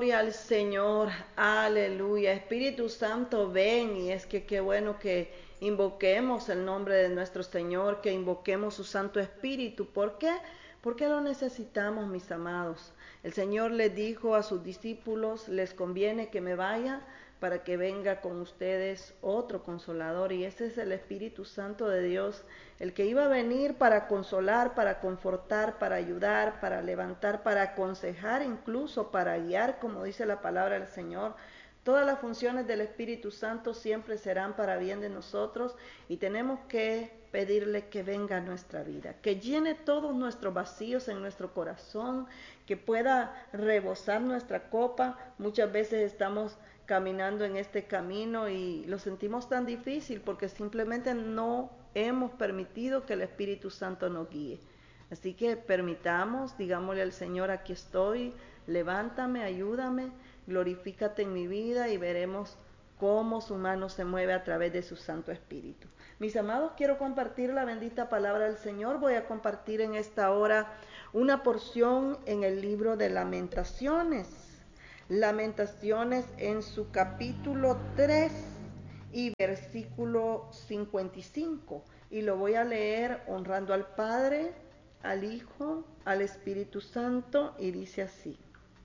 Gloria al Señor, aleluya. Espíritu Santo, ven. Y es que qué bueno que invoquemos el nombre de nuestro Señor, que invoquemos su Santo Espíritu. ¿Por qué? Porque lo necesitamos, mis amados. El Señor le dijo a sus discípulos, les conviene que me vaya para que venga con ustedes otro consolador, y ese es el Espíritu Santo de Dios, el que iba a venir para consolar, para confortar, para ayudar, para levantar, para aconsejar, incluso para guiar, como dice la palabra del Señor. Todas las funciones del Espíritu Santo siempre serán para bien de nosotros, y tenemos que pedirle que venga a nuestra vida, que llene todos nuestros vacíos en nuestro corazón, que pueda rebosar nuestra copa. Muchas veces estamos caminando en este camino y lo sentimos tan difícil porque simplemente no hemos permitido que el Espíritu Santo nos guíe. Así que permitamos, digámosle al Señor, aquí estoy, levántame, ayúdame, glorifícate en mi vida, y veremos cómo su mano se mueve a través de su Santo Espíritu. Mis amados, quiero compartir la bendita palabra del Señor. Voy a compartir en esta hora una porción en el libro de Lamentaciones. Lamentaciones en su capítulo 3 y versículo 55. Y lo voy a leer honrando al Padre, al Hijo, al Espíritu Santo, y dice así.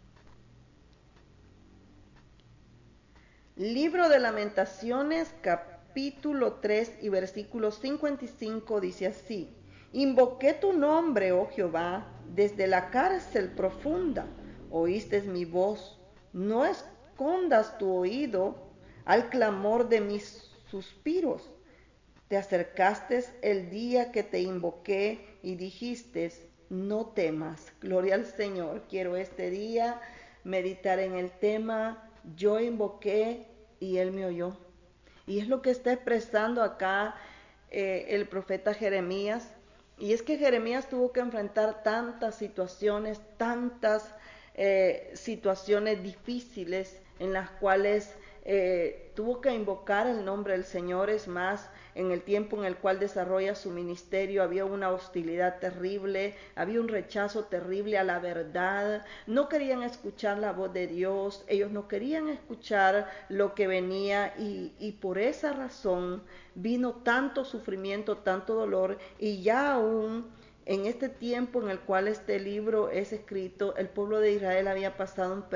Libro de Lamentaciones, capítulo 3 y versículo 55 dice así. Invoqué tu nombre, oh Jehová, desde la cárcel profunda. Oíste mi voz. No escondas tu oído al clamor de mis suspiros. Te acercaste el día que te invoqué y dijiste, no temas. Gloria al Señor. Quiero este día meditar en el tema, yo invoqué y Él me oyó. Y es lo que está expresando acá el profeta Jeremías. Y es que Jeremías tuvo que enfrentar tantas situaciones, tantas situaciones difíciles en las cuales tuvo que invocar el nombre del Señor. Es más, en el tiempo en el cual desarrolla su ministerio había una hostilidad terrible, había un rechazo terrible a la verdad. No querían escuchar la voz de Dios, ellos no querían escuchar lo que venía, y por esa razón vino tanto sufrimiento, tanto dolor. Y ya aún en este tiempo en el cual este libro es escrito, el pueblo de Israel había pasado un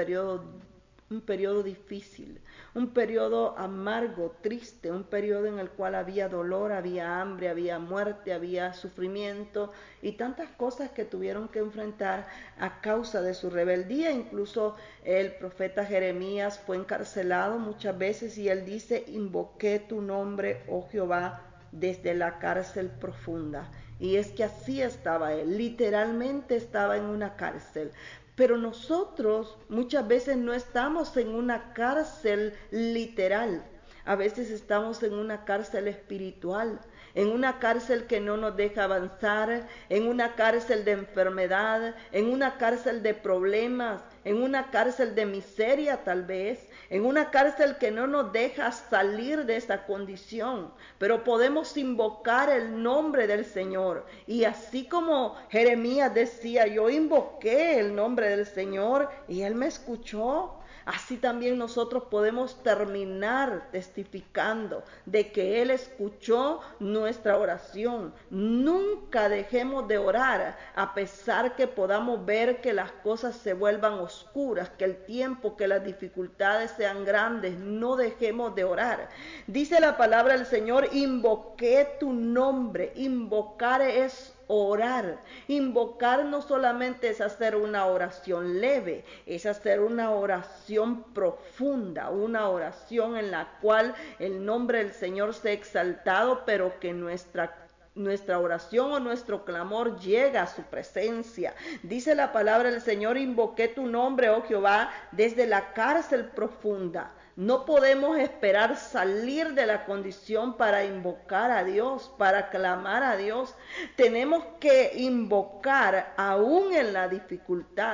periodo difícil, un periodo amargo, triste, un periodo en el cual había dolor, había hambre, había muerte, había sufrimiento y tantas cosas que tuvieron que enfrentar a causa de su rebeldía. Incluso el profeta Jeremías fue encarcelado muchas veces, y él dice, invoqué tu nombre, oh Jehová, desde la cárcel profunda. Y es que así estaba él, literalmente estaba en una cárcel. Pero nosotros muchas veces no estamos en una cárcel literal, a veces estamos en una cárcel espiritual, en una cárcel que no nos deja avanzar, en una cárcel de enfermedad, en una cárcel de problemas, en una cárcel de miseria tal vez, en una cárcel que no nos deja salir de esa condición. Pero podemos invocar el nombre del Señor, y así como Jeremías decía, yo invoqué el nombre del Señor y Él me escuchó. Así también nosotros podemos terminar testificando de que Él escuchó nuestra oración. Nunca dejemos de orar, a pesar que podamos ver que las cosas se vuelvan oscuras, que el tiempo, que las dificultades sean grandes. No dejemos de orar. Dice la palabra del Señor, invoqué tu nombre. Invocar es orar. Invocar no solamente es hacer una oración leve, es hacer una oración profunda, una oración en la cual el nombre del Señor sea exaltado, pero que nuestra oración o nuestro clamor llega a su presencia. Dice la palabra del Señor, invoqué tu nombre, oh Jehová, desde la cárcel profunda. No podemos esperar salir de la condición para invocar a Dios, para clamar a Dios. Tenemos que invocar aún en la dificultad.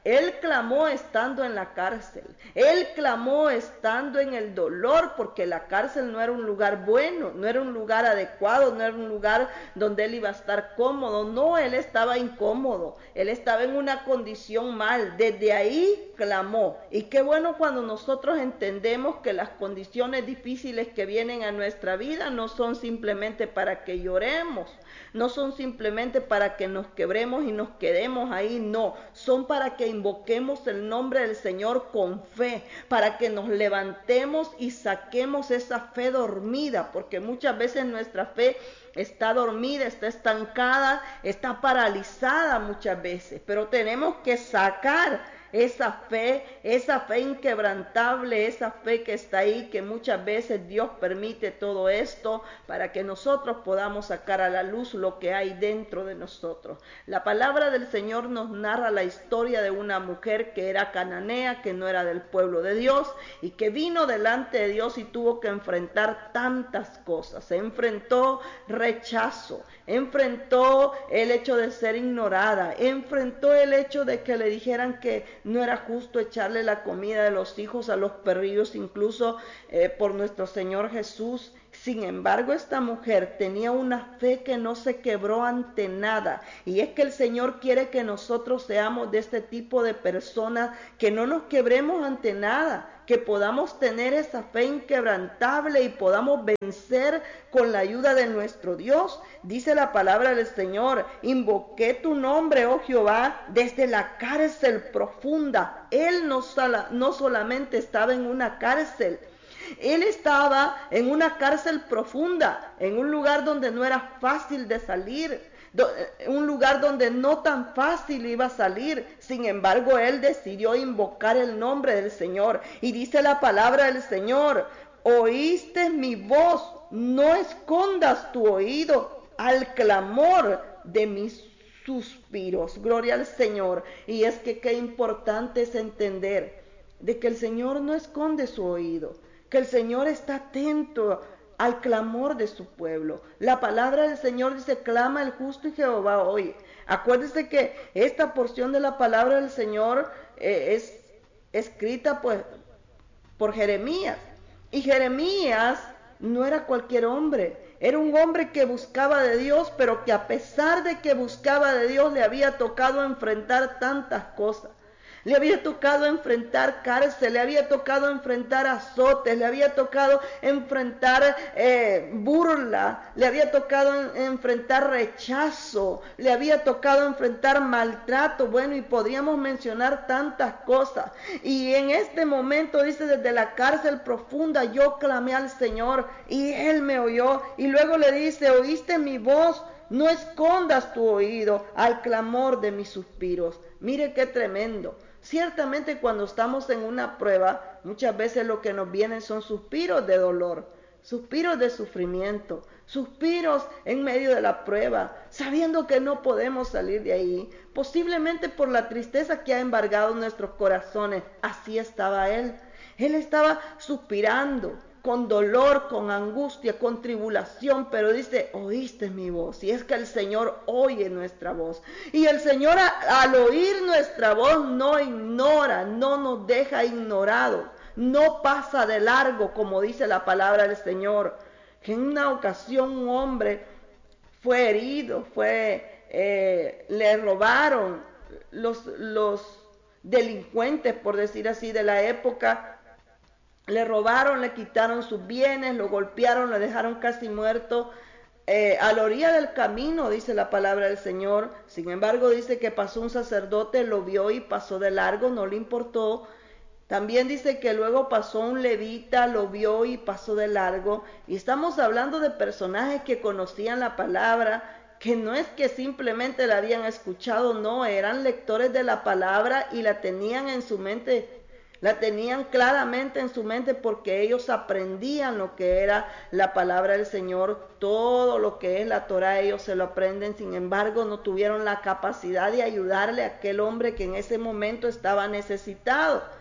Él clamó estando en la cárcel. Él clamó estando en el dolor, porque la cárcel no era un lugar bueno, no era un lugar adecuado, no era un lugar donde él iba a estar cómodo. No, él estaba incómodo, él estaba en una condición mal. Desde ahí clamó. Y qué bueno cuando nosotros entendemos que las condiciones difíciles que vienen a nuestra vida no son simplemente para que lloremos, no son simplemente para que nos quebremos y nos quedemos ahí, no, son para que invoquemos el nombre del Señor con fe, para que nos levantemos y saquemos esa fe dormida, porque muchas veces nuestra fe está dormida, está estancada, está paralizada muchas veces, pero tenemos que sacar esa fe inquebrantable, esa fe que está ahí, que muchas veces Dios permite todo esto para que nosotros podamos sacar a la luz lo que hay dentro de nosotros. La palabra del Señor nos narra la historia de una mujer que era cananea, que no era del pueblo de Dios y que vino delante de Dios y tuvo que enfrentar tantas cosas. Se enfrentó rechazo, enfrentó el hecho de ser ignorada, enfrentó el hecho de que le dijeran que no era justo echarle la comida de los hijos a los perrillos, incluso por nuestro Señor Jesús. Sin embargo, esta mujer tenía una fe que no se quebró ante nada. Y es que el Señor quiere que nosotros seamos de este tipo de personas, que no nos quebremos ante nada, que podamos tener esa fe inquebrantable y podamos vencer con la ayuda de nuestro Dios. Dice la palabra del Señor: invoqué tu nombre, oh Jehová, desde la cárcel profunda. Él no solamente estaba en una cárcel, él estaba en una cárcel profunda, en un lugar donde no era fácil de salir, un lugar donde no tan fácil iba a salir. Sin embargo, él decidió invocar el nombre del Señor. Y dice la palabra del Señor: oíste mi voz, no escondas tu oído al clamor de mis suspiros. Gloria al Señor. Y es que qué importante es entender de que el Señor no esconde su oído, que el Señor está atento al clamor de su pueblo. La palabra del Señor dice: clama el justo y Jehová oye. Acuérdese que esta porción de la palabra del Señor es escrita por Jeremías. Y Jeremías no era cualquier hombre, era un hombre que buscaba de Dios, pero que a pesar de que buscaba de Dios, le había tocado enfrentar tantas cosas. Le había tocado enfrentar cárcel, le había tocado enfrentar azotes, le había tocado enfrentar burla, le había tocado enfrentar rechazo, le había tocado enfrentar maltrato. Bueno, y podríamos mencionar tantas cosas. Y en este momento dice: desde la cárcel profunda yo clamé al Señor y Él me oyó. Y luego le dice: oíste mi voz, no escondas tu oído al clamor de mis suspiros. Mire qué tremendo. Ciertamente cuando estamos en una prueba, muchas veces lo que nos vienen son suspiros de dolor, suspiros de sufrimiento, suspiros en medio de la prueba, sabiendo que no podemos salir de ahí, posiblemente por la tristeza que ha embargado nuestros corazones. Así estaba él. Él estaba suspirando, con dolor, con angustia, con tribulación, pero dice: oíste mi voz. Y es que el Señor oye nuestra voz. Y el Señor al oír nuestra voz no ignora, no nos deja ignorados, no pasa de largo, como dice la palabra del Señor. Que en una ocasión un hombre fue herido, le robaron los delincuentes, por decir así, de la época. Le robaron, le quitaron sus bienes, lo golpearon, lo dejaron casi muerto a la orilla del camino, dice la palabra del Señor. Sin embargo, dice que pasó un sacerdote, lo vio y pasó de largo, no le importó. También dice que luego pasó un levita, lo vio y pasó de largo. Y estamos hablando de personajes que conocían la palabra, que no es que simplemente la habían escuchado, no, eran lectores de la palabra y la tenían en su mente. La tenían claramente en su mente, porque ellos aprendían lo que era la palabra del Señor. Todo lo que es la Torá ellos se lo aprenden. Sin embargo, no tuvieron la capacidad de ayudarle a aquel hombre que en ese momento estaba necesitado.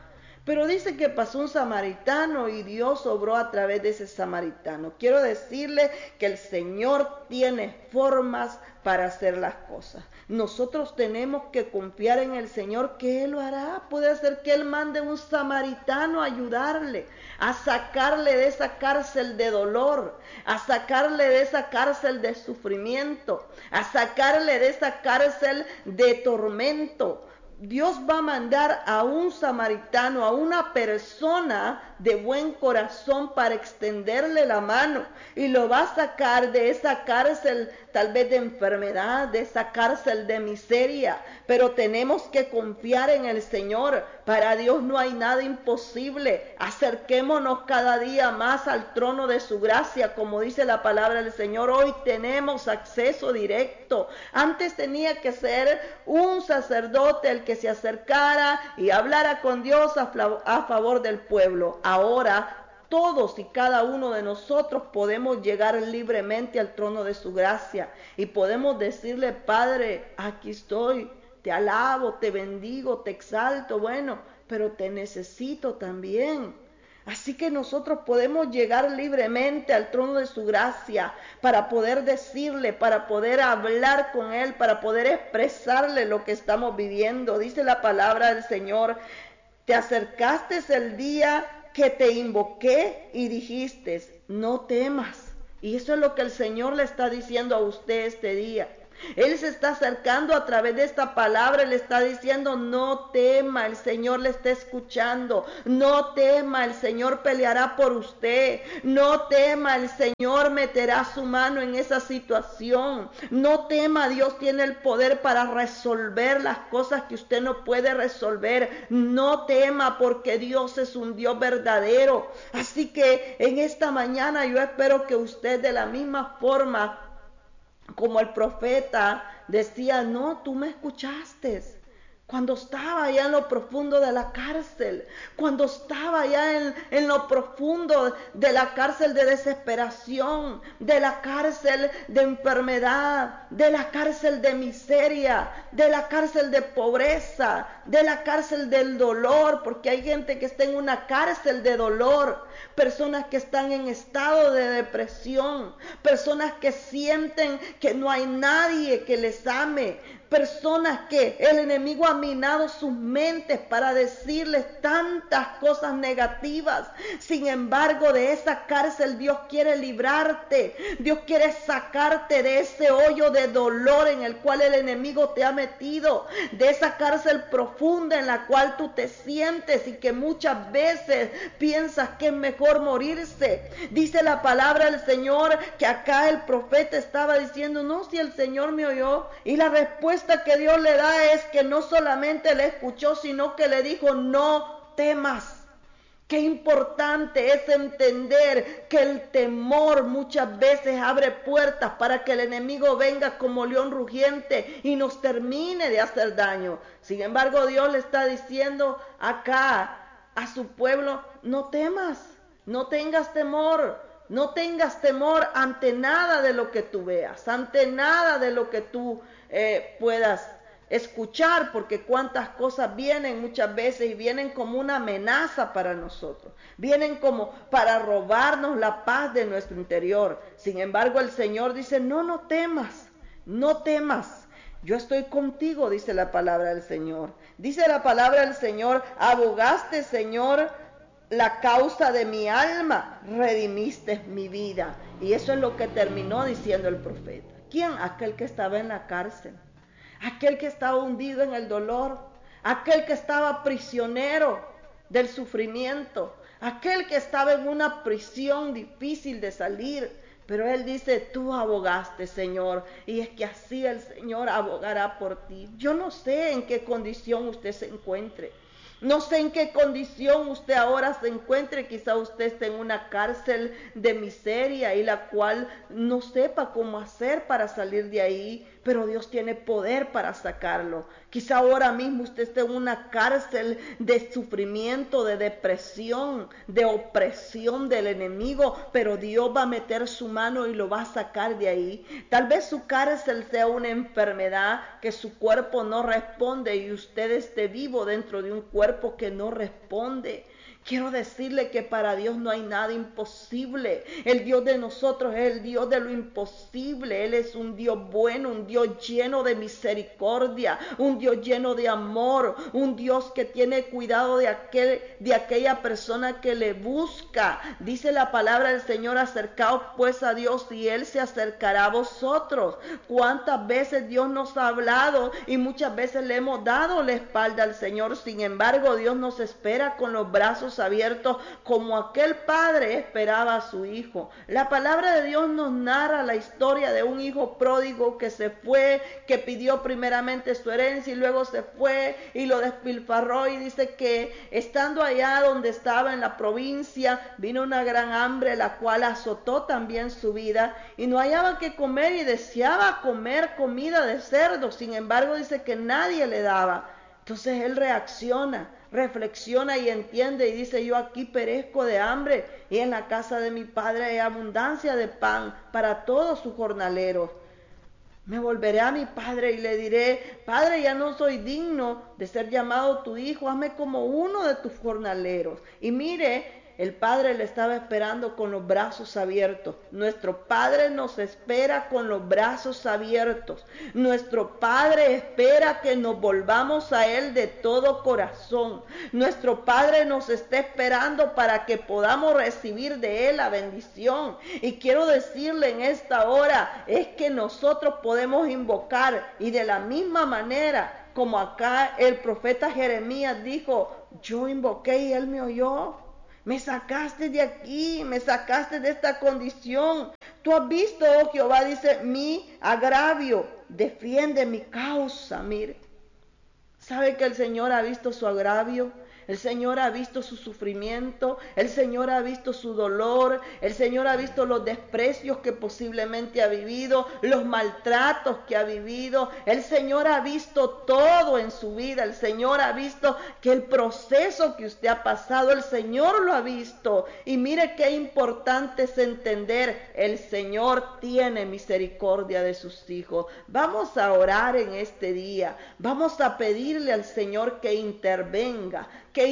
Pero dice que pasó un samaritano y Dios obró a través de ese samaritano. Quiero decirle que el Señor tiene formas para hacer las cosas. Nosotros tenemos que confiar en el Señor que Él lo hará. Puede ser que Él mande un samaritano a ayudarle, a sacarle de esa cárcel de dolor, a sacarle de esa cárcel de sufrimiento, a sacarle de esa cárcel de tormento. Dios va a mandar a un samaritano, a una persona de buen corazón para extenderle la mano y lo va a sacar de esa cárcel tal vez de enfermedad, de esa cárcel de miseria. Pero tenemos que confiar en el Señor. Para Dios no hay nada imposible. Acerquémonos cada día más al trono de su gracia, como dice la palabra del Señor. Hoy tenemos acceso directo. Antes tenía que ser un sacerdote el que se acercara y hablara con Dios a favor del pueblo. Ahora todos y cada uno de nosotros podemos llegar libremente al trono de su gracia y podemos decirle: Padre, aquí estoy, te alabo, te bendigo, te exalto, bueno, pero te necesito también. Así que nosotros podemos llegar libremente al trono de su gracia para poder decirle, para poder hablar con Él, para poder expresarle lo que estamos viviendo. Dice la palabra del Señor: te acercaste el día que te invoqué y dijiste, no temas. Y eso es lo que el Señor le está diciendo a usted este día. Él se está acercando a través de esta palabra, le está diciendo: no tema, el Señor le está escuchando. No tema, el Señor peleará por usted. No tema, el Señor meterá su mano en esa situación. No tema, Dios tiene el poder para resolver las cosas que usted no puede resolver. No tema, porque Dios es un Dios verdadero. Así que en esta mañana yo espero que usted, de la misma forma como el profeta decía: no, tú me escuchaste cuando estaba allá en lo profundo de la cárcel, cuando estaba allá en lo profundo de la cárcel de desesperación, de la cárcel de enfermedad, de la cárcel de miseria, de la cárcel de pobreza, de la cárcel del dolor, porque hay gente que está en una cárcel de dolor, personas que están en estado de depresión, personas que sienten que no hay nadie que les ame, personas que el enemigo ha minado sus mentes para decirles tantas cosas negativas. Sin embargo, de esa cárcel Dios quiere librarte. Dios quiere sacarte de ese hoyo de dolor en el cual el enemigo te ha metido, de esa cárcel profunda en la cual tú te sientes y que muchas veces piensas que es mejor morirse. Dice la palabra del Señor que acá el profeta estaba diciendo: no, si el Señor me oyó. Y la respuesta que Dios le da es que no solamente le escuchó, sino que le dijo: no temas. Qué importante es entender que el temor muchas veces abre puertas para que el enemigo venga como león rugiente y nos termine de hacer daño. Sin embargo, Dios le está diciendo acá a su pueblo: no temas, no tengas temor. No tengas temor ante nada de lo que tú veas, ante nada de lo que tú puedas escuchar, porque cuántas cosas vienen muchas veces y vienen como una amenaza para nosotros, vienen como para robarnos la paz de nuestro interior. Sin embargo, el Señor dice: no temas, no temas. Yo estoy contigo, dice la palabra del Señor. Dice la palabra del Señor: abogaste, Señor, la causa de mi alma, redimiste mi vida. Y eso es lo que terminó diciendo el profeta. ¿Quién? Aquel que estaba en la cárcel, aquel que estaba hundido en el dolor, aquel que estaba prisionero del sufrimiento, aquel que estaba en una prisión difícil de salir. Pero él dice: tú abogaste, Señor, y es que así el Señor abogará por ti. Yo no sé en qué condición usted se encuentre. No sé en qué condición usted ahora se encuentre. Quizá usted esté en una cárcel de miseria y la cual no sepa cómo hacer para salir de ahí. pero Dios tiene poder para sacarlo. Quizá ahora mismo usted esté en una cárcel de sufrimiento, de depresión, de opresión del enemigo, pero Dios va a meter su mano y lo va a sacar de ahí. Tal vez su cárcel sea una enfermedad que su cuerpo no responde y usted esté vivo dentro de un cuerpo que no responde. Quiero decirle que para Dios no hay nada imposible. El Dios de nosotros es el Dios de lo imposible. Él es un Dios bueno, un Dios lleno de misericordia, un Dios lleno de amor, un Dios que tiene cuidado de aquella persona que le busca. Dice la palabra del Señor: acercaos pues a Dios y Él se acercará a vosotros. ¿Cuántas veces Dios nos ha hablado y muchas veces le hemos dado la espalda al Señor? Sin embargo, Dios nos espera con los brazos abiertos, como aquel padre esperaba a su hijo. La palabra de Dios nos narra la historia de un hijo pródigo que se fue, que pidió primeramente su herencia y luego se fue y lo despilfarró, y dice que estando allá donde estaba en la provincia, vino una gran hambre, la cual azotó también su vida, y no hallaba qué comer y deseaba comer comida de cerdo. Sin embargo, dice que nadie le daba. Entonces él reacciona, reflexiona y entiende y dice: yo aquí perezco de hambre y en la casa de mi padre hay abundancia de pan para todos sus jornaleros. Me volveré a mi padre y le diré: Padre, ya no soy digno de ser llamado tu hijo, hazme como uno de tus jornaleros. Y mire, el Padre le estaba esperando con los brazos abiertos. Nuestro Padre nos espera con los brazos abiertos. Nuestro Padre espera que nos volvamos a Él de todo corazón. Nuestro Padre nos está esperando para que podamos recibir de Él la bendición. Y quiero decirle en esta hora, es que nosotros podemos invocar, y de la misma manera como acá el profeta Jeremías dijo: yo invoqué y Él me oyó. Me sacaste de aquí, me sacaste de esta condición. Tú has visto, oh Jehová, dice, mi agravio, defiende mi causa. Mire, ¿sabe que el Señor ha visto su agravio? El Señor ha visto su sufrimiento, el Señor ha visto su dolor, el Señor ha visto los desprecios que posiblemente ha vivido, los maltratos que ha vivido. El Señor ha visto todo en su vida, el Señor ha visto que el proceso que usted ha pasado, el Señor lo ha visto. Y mire qué importante es entender: el Señor tiene misericordia de sus hijos. Vamos a orar en este día, vamos a pedirle al Señor que intervenga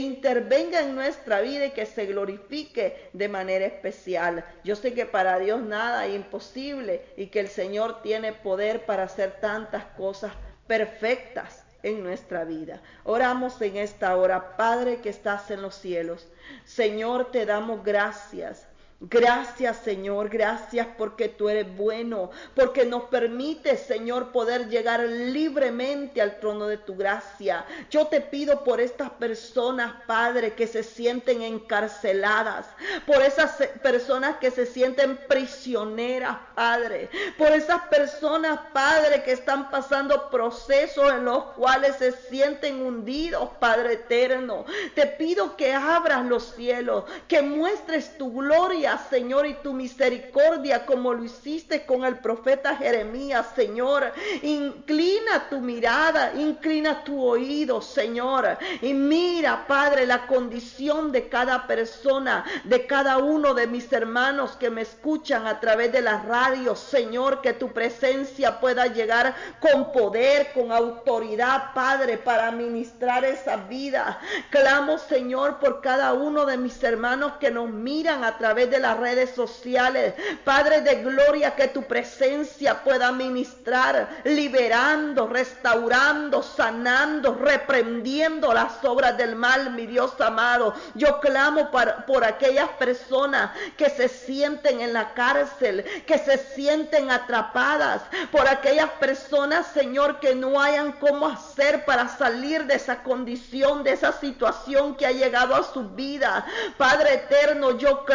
en nuestra vida y que se glorifique de manera especial. Yo sé que para Dios nada es imposible y que el Señor tiene poder para hacer tantas cosas perfectas en nuestra vida. Oramos en esta hora. Padre que estás en los cielos, Señor, te damos gracias. Gracias, Señor, gracias porque tú eres bueno, porque nos permites, Señor, poder llegar libremente al trono de tu gracia. Yo te pido por estas personas, Padre, que se sienten encarceladas, por esas personas que se sienten prisioneras, Padre, por esas personas, Padre, que están pasando procesos en los cuales se sienten hundidos, Padre eterno. Te pido que abras los cielos, que muestres tu gloria, Señor, y tu misericordia, como lo hiciste con el profeta Jeremías, Señor. Inclina tu mirada, inclina tu oído, Señor, y mira, Padre, la condición de cada persona, de cada uno de mis hermanos que me escuchan a través de la radio, Señor, que tu presencia pueda llegar con poder, con autoridad, Padre, para ministrar esa vida. Clamo, Señor, por cada uno de mis hermanos que nos miran a través de las redes sociales, Padre de gloria, que tu presencia pueda ministrar, liberando, restaurando, sanando, reprendiendo las obras del mal, mi Dios amado. Yo clamo por aquellas personas que se sienten en la cárcel, que se sienten atrapadas, por aquellas personas, Señor, que no hayan cómo hacer para salir de esa condición, de esa situación que ha llegado a su vida. Padre eterno, yo clamo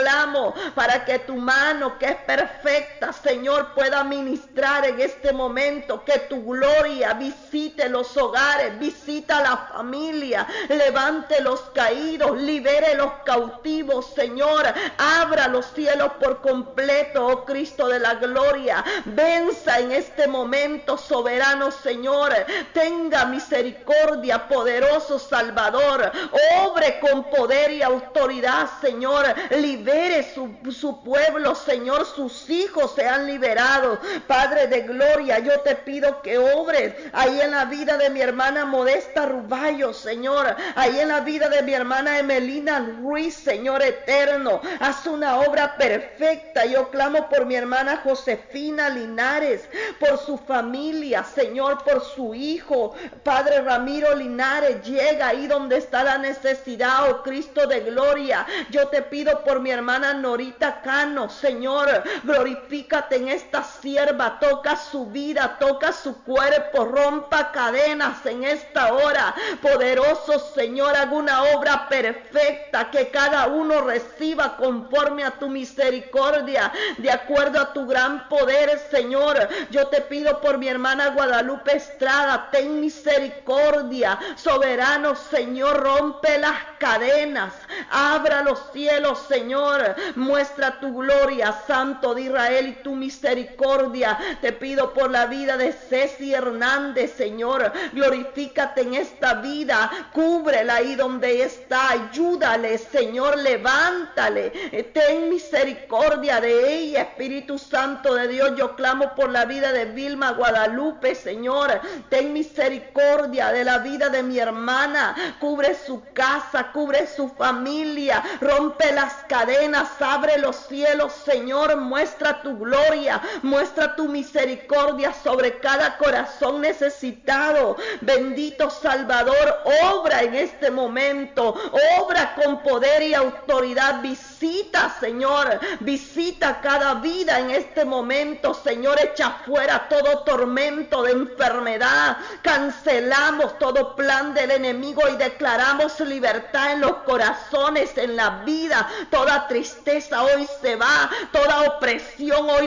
mano, para que tu mano, que es perfecta, Señor, pueda ministrar en este momento, que tu gloria visite los hogares, visita la familia, levante los caídos, libere los cautivos, Señor, abra los cielos por completo, oh Cristo de la gloria, venza en este momento, soberano Señor, tenga misericordia, poderoso Salvador, obre con poder y autoridad, Señor, libere su pueblo, Señor, sus hijos sean liberados, Padre de gloria, yo te pido que obres ahí en la vida de mi hermana Modesta Ruballo, Señor, ahí en la vida de mi hermana Emelina Ruiz, Señor eterno, haz una obra perfecta. Yo clamo por mi hermana Josefina Linares, por su familia, Señor, por su hijo, Padre Ramiro Linares, llega ahí donde está la necesidad, oh Cristo de gloria. Yo te pido por mi hermana Norita Cano, Señor, glorifícate en esta sierva, toca su vida, toca su cuerpo, rompa cadenas en esta hora, poderoso Señor, haga una obra perfecta, que cada uno reciba conforme a tu misericordia, de acuerdo a tu gran poder, Señor. Yo te pido por mi hermana Guadalupe Estrada, ten misericordia, soberano Señor, rompe las cadenas, abra los cielos, Señor, muestra tu gloria, Santo de Israel, y tu misericordia. Te pido por la vida de Ceci Hernández, Señor, glorifícate en esta vida, cúbrela ahí donde está, ayúdale, Señor, levántale, ten misericordia de ella, Espíritu Santo de Dios. Yo clamo por la vida de Vilma Guadalupe, Señor, ten misericordia de la vida de mi hermana, cubre su casa, cubre su familia, rompe las cadenas, abre los cielos, Señor, muestra tu gloria, muestra tu misericordia sobre cada corazón necesitado. Bendito Salvador, obra en este momento, obra con poder y autoridad, visita, Señor, visita cada vida en este momento, Señor, echa fuera todo tormento de enfermedad, cancelamos todo plan del enemigo y declaramos libertad en los corazones, en la vida. Toda tristeza hoy se va, toda opresión hoy